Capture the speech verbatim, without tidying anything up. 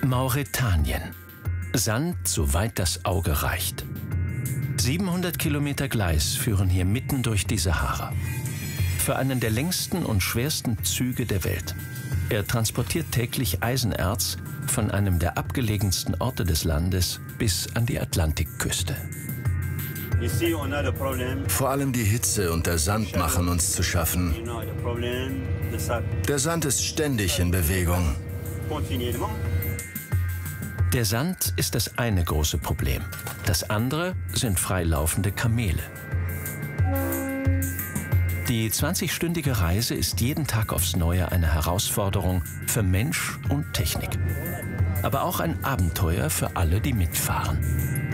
Mauretanien. Sand, soweit das Auge reicht. siebenhundert Kilometer Gleis führen hier mitten durch die Sahara. Für einen der längsten und schwersten Züge der Welt. Er transportiert täglich Eisenerz von einem der abgelegensten Orte des Landes bis an die Atlantikküste. Vor allem die Hitze und der Sand machen uns zu schaffen. Der Sand ist ständig in Bewegung. Der Sand ist das eine große Problem. Das andere sind freilaufende Kamele. Die zwanzigstündige Reise ist jeden Tag aufs Neue eine Herausforderung für Mensch und Technik. Aber auch ein Abenteuer für alle, die mitfahren.